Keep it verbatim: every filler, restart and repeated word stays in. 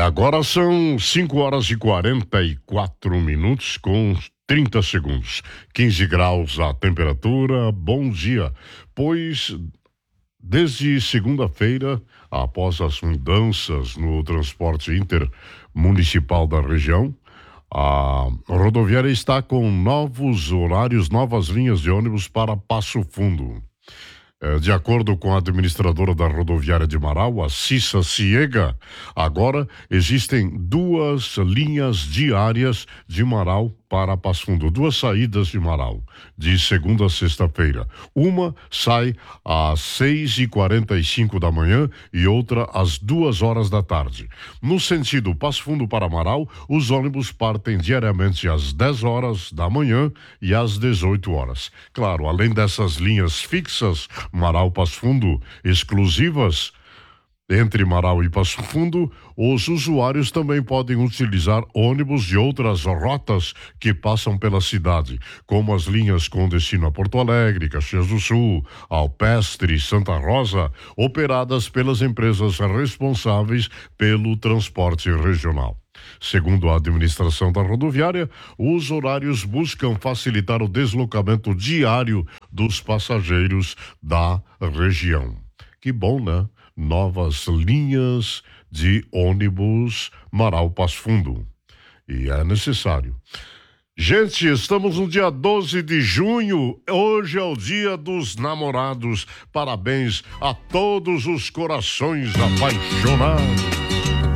Agora são cinco horas e quarenta e quatro minutos com trinta segundos. quinze graus a temperatura. Bom dia. Pois desde segunda-feira, após as mudanças no transporte intermunicipal da região, a rodoviária está com novos horários, novas linhas de ônibus para Passo Fundo. De acordo com a administradora da rodoviária de Marau, a Cissa Ciega, agora existem duas linhas diárias de Marau para Passo Fundo, duas saídas de Marau, de segunda a sexta-feira. Uma sai às seis e quarenta e cinco da manhã e outra às duas horas da tarde. No sentido Passo Fundo para Marau, os ônibus partem diariamente às dez horas da manhã e às dezoito horas. Claro, além dessas linhas fixas, Marau Passo Fundo, exclusivas, entre Marau e Passo Fundo, os usuários também podem utilizar ônibus de outras rotas que passam pela cidade, como as linhas com destino a Porto Alegre, Caxias do Sul, Alpestre, Santa Rosa, operadas pelas empresas responsáveis pelo transporte regional. Segundo a administração da rodoviária, os horários buscam facilitar o deslocamento diário dos passageiros da região. Que bom, né? Novas linhas de ônibus Marau Passo Fundo. E é necessário. Gente, estamos no dia doze de junho, hoje é o dia dos namorados. Parabéns a todos os corações apaixonados.